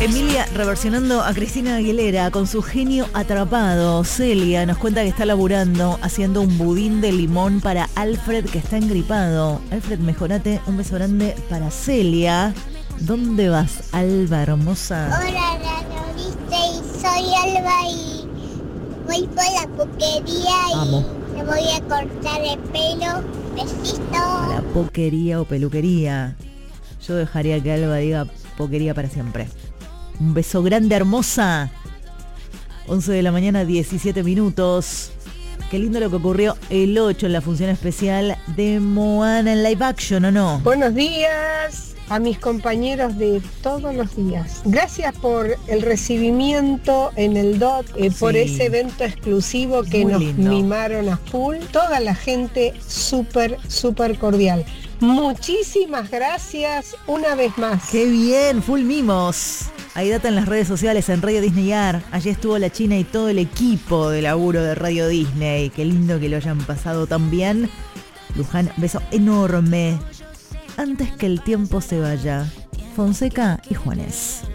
Emilia reversionando a Cristina Aguilera con su genio atrapado. Celia nos cuenta que está laburando haciendo un budín de limón para Alfred, que está engripado. Alfred, mejorate. Un beso grande para Celia. ¿Dónde vas, Alba hermosa? Hola, soy Alba y voy por la poquería y me voy a cortar el pelo. Besito. A la poquería o peluquería. Yo dejaría que Alba diga poquería para siempre. Un beso grande, hermosa. 11 de la mañana, 17 minutos. Qué lindo lo que ocurrió el 8 en la función especial de Moana en live action, ¿o no? Buenos días a mis compañeros de todos los días. Gracias por el recibimiento en el DOT, por ese evento exclusivo que muy nos lindo. mimaron a full. Toda la gente súper cordial. Muchísimas gracias una vez más. ¡Qué bien! Full mimos. Hay data en las redes sociales, en Radio Disney AR. Allí estuvo la China y todo el equipo de laburo de Radio Disney. Qué lindo que lo hayan pasado tan bien. Luján, beso enorme. Antes que el tiempo se vaya, Fonseca y Juanes.